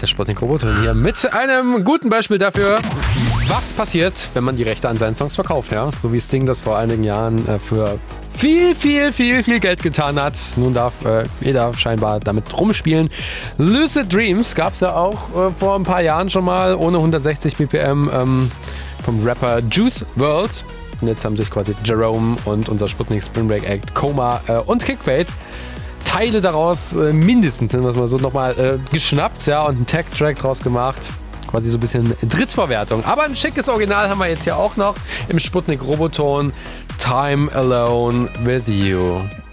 Der Sputnik-Roboter hier mit einem guten Beispiel dafür, was passiert, wenn man die Rechte an seinen Songs verkauft. Ja? So wie Sting das vor einigen Jahren für viel Geld getan hat. Nun darf jeder scheinbar damit rumspielen. Lucid Dreams gab es ja auch vor ein paar Jahren schon mal ohne 160 BPM vom Rapper Juice WRLD. Und jetzt haben sich quasi Jerome und unser Sputnik Spring Break Act, Coma und Kickbait Teile daraus mindestens, nennen wir es mal so, nochmal geschnappt, ja, und einen Tag-Track draus gemacht. Quasi so ein bisschen Drittverwertung. Aber ein schickes Original haben wir jetzt hier auch noch im Sputnik Roboton. Time Alone with You.